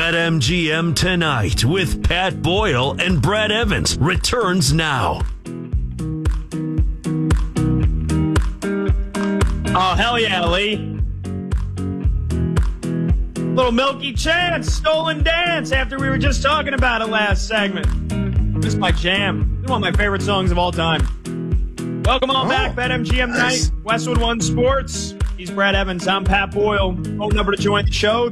BetMGM Tonight with Pat Boyle and Brad Evans returns now. Oh, hell yeah, Lee. Little Milky Chance, Stolen Dance, after we were just talking about it last segment. This is my jam. This is one of my favorite songs of all time. Welcome on back, BetMGM Night, Westwood One Sports. He's Brad Evans. I'm Pat Boyle. Phone number to join the show,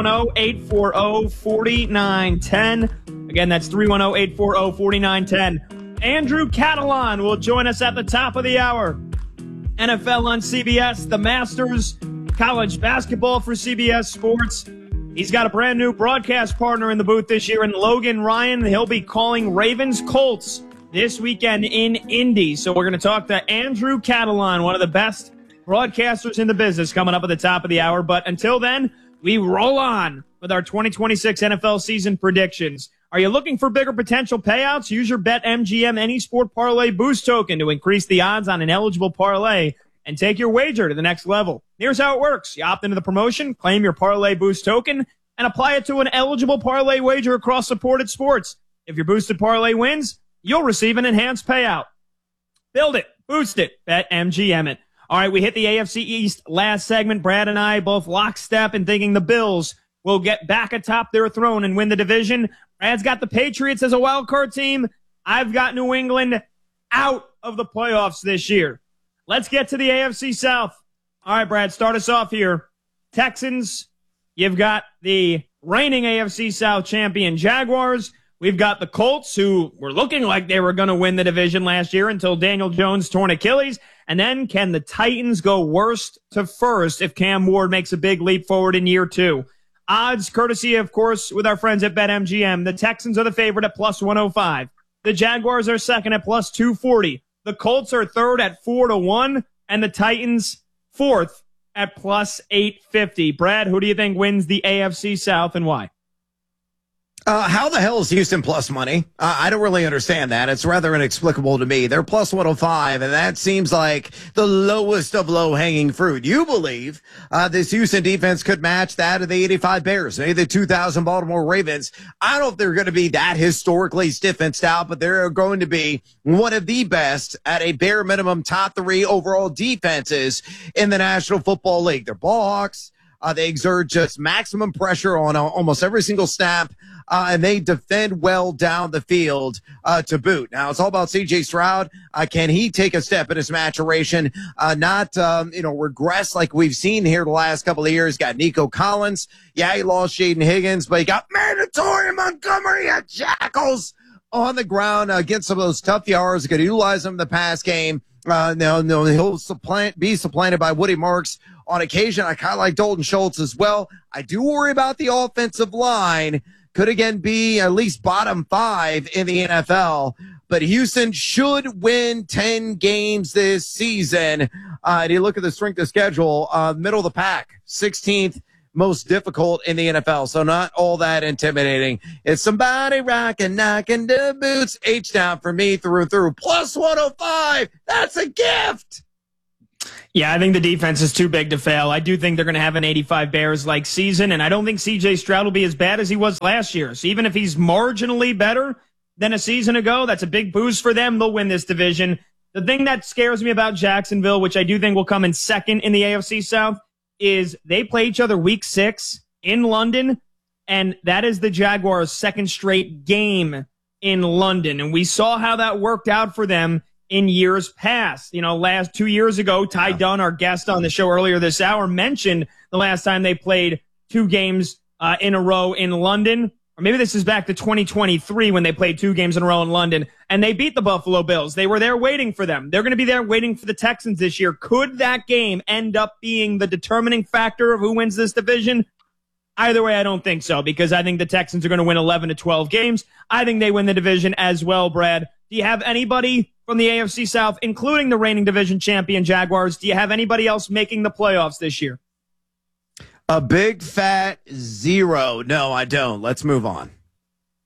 310-840-4910. Again, that's 310-840-4910. Andrew Catalan will join us at the top of the hour. NFL on CBS, the Masters, college basketball for CBS Sports. He's got a brand new broadcast partner in the booth this year in Logan Ryan. He'll be calling Ravens Colts this weekend in Indy. So we're going to talk to Andrew Catalan, one of the best broadcasters in the business, coming up at the top of the hour. But until then, we roll on with our 2026 NFL season predictions. Are you looking for bigger potential payouts? Use your BetMGM Any Sport Parlay Boost token to increase the odds on an eligible parlay and take your wager to the next level. Here's how it works. You opt into the promotion, claim your Parlay Boost token, and apply it to an eligible parlay wager across supported sports. If your boosted parlay wins, you'll receive an enhanced payout. Build it, boost it, BetMGM it. All right, we hit the AFC East last segment. Brad and I both lockstep in thinking the Bills will get back atop their throne and win the division. Brad's got the Patriots as a wild card team. I've got New England out of the playoffs this year. Let's get to the AFC South. All right, Brad, start us off here. Texans, you've got the reigning AFC South champion Jaguars. We've got the Colts, who were looking like they were going to win the division last year until Daniel Jones torn Achilles. And then can the Titans go worst to first if Cam Ward makes a big leap forward in year two? Odds, courtesy, of course, with our friends at BetMGM. The Texans are the favorite at plus 105. The Jaguars are second at plus 240. The Colts are third at 4-1. And the Titans fourth at plus 850. Brad, who do you think wins the AFC South and why? How the hell is Houston plus money? I don't really understand that. It's rather inexplicable to me. They're plus 105, and that seems like the lowest of low-hanging fruit. You believe this Houston defense could match that of the 85 Bears, maybe the 2000 Baltimore Ravens. I don't know if they're going to be that historically stiff and stout, but they're going to be one of the best at a bare minimum top 3 overall defenses in the National Football League. They're ball hawks. They exert just maximum pressure on almost every single snap. And they defend well down the field to boot. Now, it's all about C.J. Stroud. Can he take a step in his maturation, not regress like we've seen here the last couple of years? Got Nico Collins. Yeah, he lost Jaden Higgins, but he got mandatory Montgomery at Jackals on the ground against some of those tough yards. Could utilize him in the pass game. No, he'll be supplanted by Woody Marks on occasion. I kind of like Dalton Schultz as well. I do worry about the offensive line. Could again be at least bottom 5 in the NFL, but Houston should win 10 games this season. And you look at the strength of schedule, middle of the pack, 16th most difficult in the NFL. So not all that intimidating. It's somebody rocking, knocking the boots. H down for me through and through. Plus 105. That's a gift. Yeah, I think the defense is too big to fail. I do think they're going to have an 85 Bears-like season, and I don't think C.J. Stroud will be as bad as he was last year. So even if he's marginally better than a season ago, that's a big boost for them. They'll win this division. The thing that scares me about Jacksonville, which I do think will come in second in the AFC South, is they play each other week 6 in London, and that is the Jaguars' second straight game in London. And we saw how that worked out for them in years past. Last 2 years ago, Ty Dunn, our guest on the show earlier this hour, mentioned the last time they played 2 games in a row in London. Or maybe this is back to 2023 when they played 2 games in a row in London, and they beat the Buffalo Bills. They were there waiting for them. They're going to be there waiting for the Texans this year. Could that game end up being the determining factor of who wins this division? Either way, I don't think so, because I think the Texans are going to win 11 to 12 games. I think they win the division as well, Brad. Do you have anybody from the AFC South, including the reigning division champion Jaguars? Do you have anybody else making the playoffs this year? A big fat 0. No, I don't. Let's move on.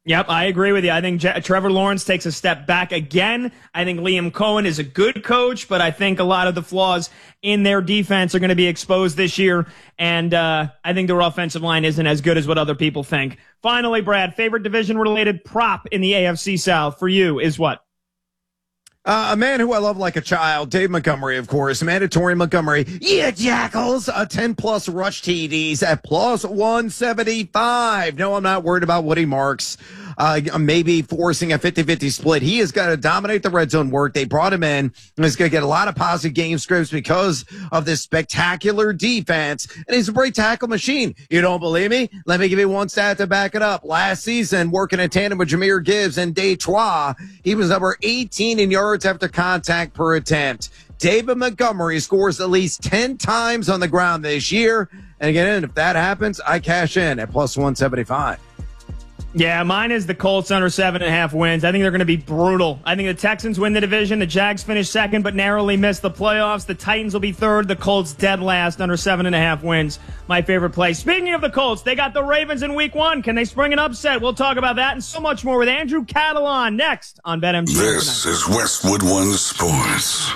Yep, I agree with you. I think Trevor Lawrence takes a step back again. I think Liam Cohen is a good coach, but I think a lot of the flaws in their defense are going to be exposed this year. And I think their offensive line isn't as good as what other people think. Finally, Brad, favorite division-related prop in the AFC South for you is what? A man who I love like a child, Dave Montgomery, of course. Mandatory Montgomery. Yeah, Jackals. 10-plus rush TDs at plus 175. No, I'm not worried about Woody Marks. Maybe forcing a 50-50 split. He has got to dominate the red zone work. They brought him in, and he's going to get a lot of positive game scripts because of this spectacular defense. And he's a great tackle machine. You don't believe me? Let me give you one stat to back it up. Last season, working in tandem with Jahmyr Gibbs and Detroit, he was number 18 in yards after contact per attempt. David Montgomery scores at least 10 times on the ground this year. And again, if that happens, I cash in at plus 175. Yeah, mine is the Colts under 7.5 wins. I think they're going to be brutal. I think the Texans win the division. The Jags finish second, but narrowly miss the playoffs. The Titans will be third. The Colts dead last under 7.5 wins. My favorite play. Speaking of the Colts, they got the Ravens in week 1. Can they spring an upset? We'll talk about that and so much more with Andrew Catalan next on BetMGM. This is Westwood One Sports.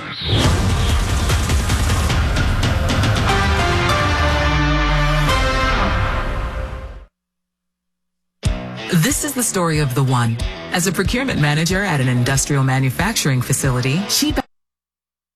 This is the story of the one. As a procurement manager at an industrial manufacturing facility, she